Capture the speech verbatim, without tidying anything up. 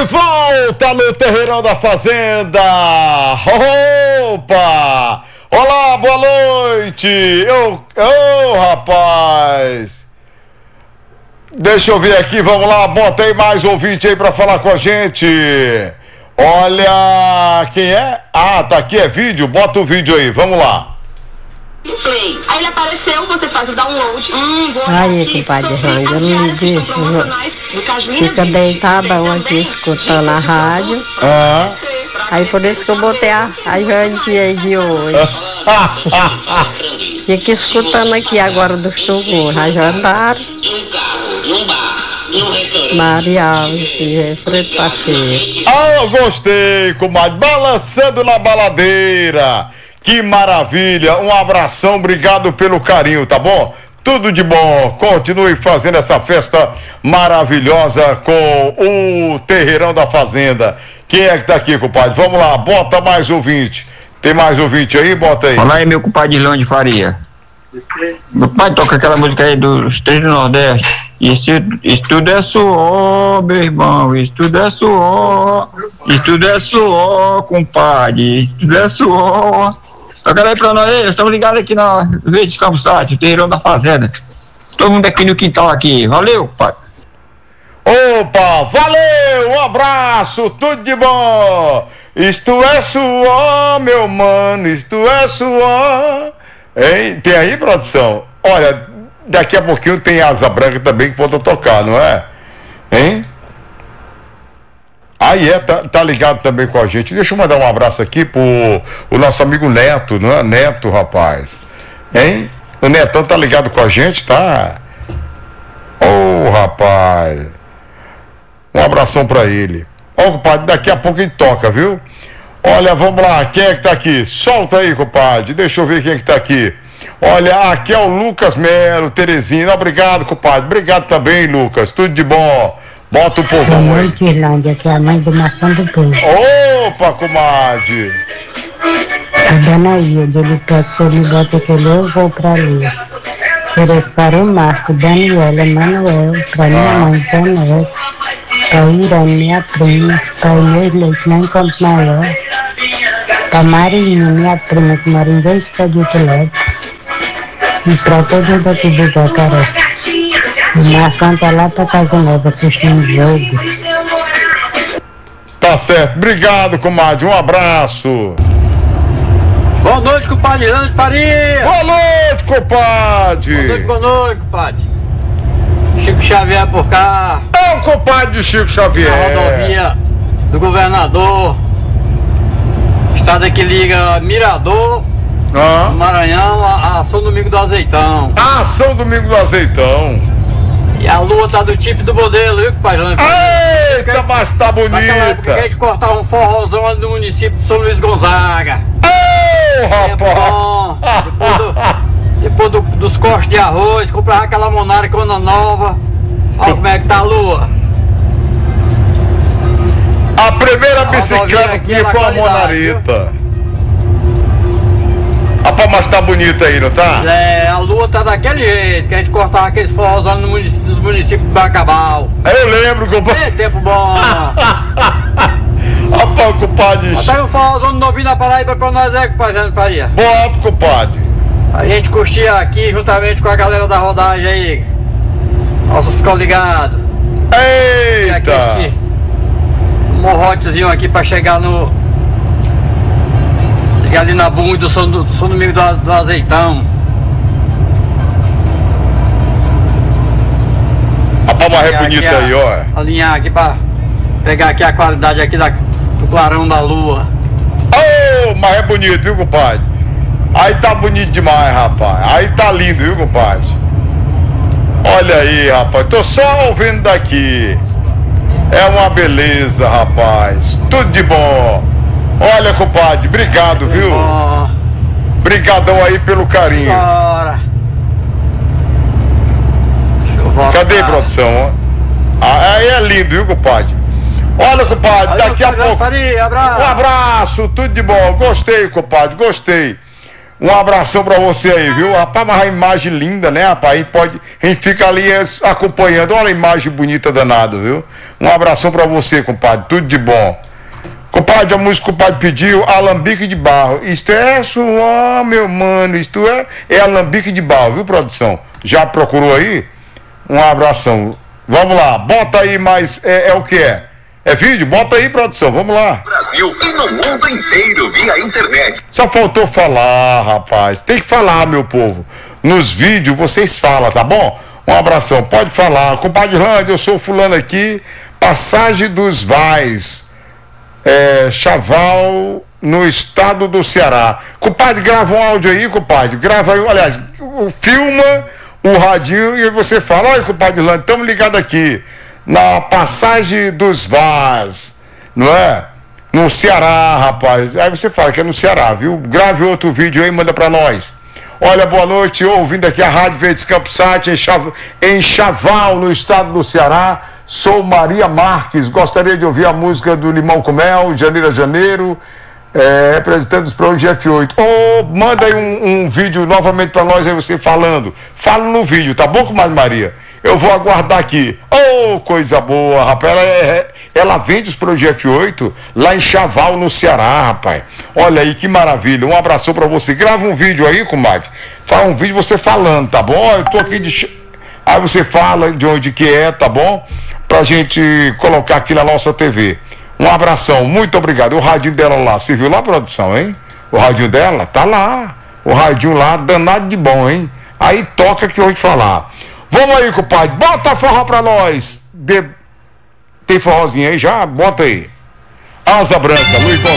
volta no Terreirão da Fazenda. Opa! Olá, boa noite. Eu, oh, rapaz. Deixa eu ver aqui, vamos lá, bota aí mais ouvinte aí pra falar com a gente. Olha, quem é? Ah, tá aqui, é vídeo, bota o vídeo aí, vamos lá. Play. Aí ele apareceu, você faz o download. Hum, vou aí, compadre Randy, eu não me diz. Fica deitadão aqui escutando a rádio. Ah. Aí por isso que eu botei a, a jantinha aí de hoje. Fica escutando aqui agora do Tugu. Já jantaram? Maria Alves, Fredo Pacheco. Ah, eu gostei, comadre. Balançando na baladeira. Que maravilha. Um abração, obrigado pelo carinho, tá bom? Tudo de bom. Continue fazendo essa festa maravilhosa com o Terreirão da Fazenda. Quem é que tá aqui, compadre? Vamos lá, bota mais ouvinte. Tem mais ouvinte aí? Bota aí. Olá aí, meu compadre Ilão de Faria. Meu pai toca aquela música aí dos Três do Nordeste. Isso, isso tudo é suor, meu irmão. Isso tudo é suor. Isso tudo é suor, compadre. Isso tudo é suor. Toca aí pra nós aí. Nós estamos ligados aqui na Verde Campusat, o Terreirão da Fazenda. Todo mundo aqui no quintal aqui. Valeu, pai. Opa, valeu, um abraço, tudo de bom. Isto é suor, meu mano, isto é suor. Hein? Tem aí, produção? Olha, daqui a pouquinho tem Asa Branca também que volta a tocar, não é? Hein? Aí é, tá, tá ligado também com a gente. Deixa eu mandar um abraço aqui pro o nosso amigo Neto, não é? Neto, rapaz. Hein? O Netão tá ligado com a gente, tá? Ô, oh, rapaz. Um abração pra ele. Ó, compadre, daqui a pouco ele toca, viu? Olha, vamos lá, quem é que tá aqui? Solta aí, compadre, deixa eu ver quem é que tá aqui. Olha, aqui é o Lucas Melo, Teresina. Obrigado, compadre, obrigado também, Lucas, tudo de bom. Bota o povão aí. Boa noite, Irlândia, que é a mãe do Marcão do Povo. Opa, comadre. A dona Ilha, ele passou, me bota que eu vou pra ali. Queres para o Marco, Daniela, Manuel, pra minha mãe, Zé Neto, pra Irene, minha prima, pra Inês Leite, lá em Campo Maior, pra Marinha, minha prima, que mora em dois pedidos leve, e pra todos daqui do Jacaré. O Marcão tá lá pra Casa Nova assistindo o jogo. Tá certo, obrigado, comadre, um abraço. Boa noite, compadre Ilão de Faria. Boa noite, compadre. Boa noite, boa noite, compadre. Chico Xavier por cá. É o compadre do Chico Xavier. Na rodovia do governador. Estrada que liga Mirador, ah. Maranhão, a, a São Domingo do Azeitão. Ah, São Domingo do Azeitão. E a lua tá do tipo do modelo, viu, compadre? Eita, mas tá bonita. Naquela época que a gente cortar um forrozão ali no município de São Luís Gonzaga. Rapaz. Depois, do, depois do, dos cortes de arroz, comprar aquela monarcona nova. Olha como é que tá a lua. A primeira bicicleta que foi a Monarita. Rapaz, mas tá bonita aí, não tá? É, a lua tá daquele jeito, que a gente cortava aqueles forrozão no munic- nos municípios de Bacabal. Eu lembro, compadre. É tempo bom. Rapaz, compadre. Bota um forrozão novinho na Paraíba pra nós, é, compadre Jânio Faria. Bota, compadre. A gente curtia aqui juntamente com a galera da rodagem aí. Nossos coligados. Eita! E aqui esse morrotezinho aqui pra chegar no... Chegar ali na bunda do São, do São Domingo do, do Azeitão. A palma é bonita a, aí, ó. Alinhar aqui pra pegar aqui a qualidade aqui da, do clarão da lua. Ô, oh, mas é bonito, viu, compadre? Aí tá bonito demais, rapaz. Aí tá lindo, viu, compadre? Olha aí, rapaz. Tô só ouvindo daqui. É uma beleza, rapaz. Tudo de bom. Olha, compadre, obrigado, Tudo viu? Bom. Brigadão aí pelo carinho. Bora. Deixa eu voltar. Cadê, produção? Ah, aí é lindo, viu, compadre? Olha, compadre, Valeu, daqui a pouco. Faria, abraço. Um abraço, tudo de bom. Gostei, compadre, gostei. Um abração pra você aí, viu? Rapaz, mas a imagem linda, né, rapaz? A gente, pode, a gente fica ali acompanhando. Olha a imagem bonita danada, viu? Um abração pra você, compadre. Tudo de bom. Compadre, a música que o compadre pediu, Alambique de Barro. Isto é suor, meu mano. Isto é, é Alambique de Barro, viu, produção? Já procurou aí? Um abração. Vamos lá, bota aí mais. É, é o que é? É vídeo? Bota aí, produção, vamos lá. Brasil e no mundo inteiro via internet. Só faltou falar, rapaz. Tem que falar, meu povo. Nos vídeos vocês falam, tá bom? Um abração, pode falar. Compadre Randy, eu sou fulano aqui. Passagem dos Vais. É, Chaval, no estado do Ceará. Compadre, grava um áudio aí, compadre. Grava aí, aliás, filma o radinho e você fala. Olha, compadre Randy, estamos ligados aqui. Na Passagem dos Vaz, não é? No Ceará, rapaz. Aí você fala que é no Ceará, viu? Grave outro vídeo aí e manda pra nós. Olha, boa noite, ouvindo aqui a Rádio Verdes Campos Sat, em, Chav... em Chaval, no estado do Ceará. Sou Maria Marques, gostaria de ouvir a música do Limão com Mel, Janeiro a Janeiro, é, representante dos programas de F oito. Ou oh, manda aí um, um vídeo novamente pra nós aí, você falando. Fala no vídeo, tá bom, comadre Maria? Eu vou aguardar aqui. Oh, coisa boa, rapaz. Ela, é, ela vende os produtos de F oito lá em Chaval, no Ceará, rapaz. Olha aí, que maravilha. Um abração pra você. Grava um vídeo aí, comadre. Fala um vídeo você falando, tá bom? Eu tô aqui de... Aí você fala de onde que é, tá bom? Pra gente colocar aqui na nossa T V. Um abração, muito obrigado. O radinho dela lá, você viu lá, produção, hein? O radinho dela, tá lá. O radinho lá, danado de bom, hein? Aí toca que eu vou te falar. Vamos aí, compadre, bota forró pra nós. De... Tem forrozinho aí já? Bota aí. Asa Branca, Luiz Gonzaga.